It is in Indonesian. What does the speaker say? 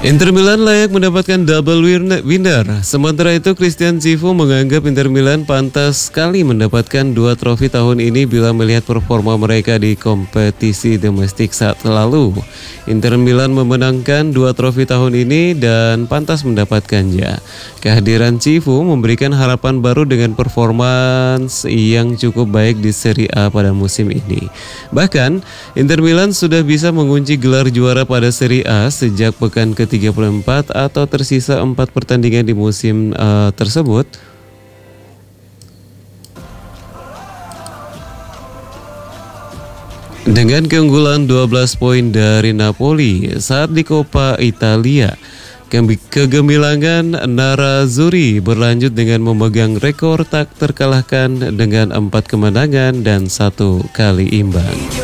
Inter Milan layak mendapatkan double winner. Sementara itu Christian Cifu menganggap Inter Milan pantas sekali mendapatkan 2 trofi tahun ini bila melihat performa mereka di kompetisi domestik saat lalu. Inter Milan memenangkan 2 trofi tahun ini dan pantas mendapatkannya. Kehadiran Cifu memberikan harapan baru dengan performance yang cukup baik di Serie A pada musim ini. Bahkan Inter Milan sudah bisa mengunci gelar juara pada Serie A sejak pekan ke-34 atau tersisa 4 pertandingan di musim tersebut. Dengan keunggulan 12 poin dari Napoli saat di Coppa Italia, kegemilangan Nerazzurri berlanjut dengan memegang rekor tak terkalahkan dengan 4 kemenangan dan 1 kali imbang.